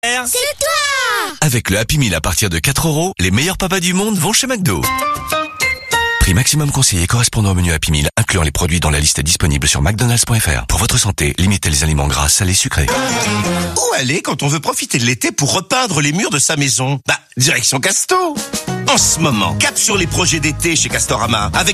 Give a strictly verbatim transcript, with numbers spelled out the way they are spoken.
C'est toi! Avec le Happy Meal à partir de quatre euros, les meilleurs papas du monde vont chez McDo. Prix maximum conseillé correspondant au menu Happy Meal, incluant les produits dans la liste disponible sur mcdonalds point f r. Pour votre santé, limitez les aliments gras, salés, sucrés. Où aller quand on veut profiter de l'été pour repeindre les murs de sa maison? Bah, direction Casto. En ce moment, cap sur les projets d'été chez Castorama, avec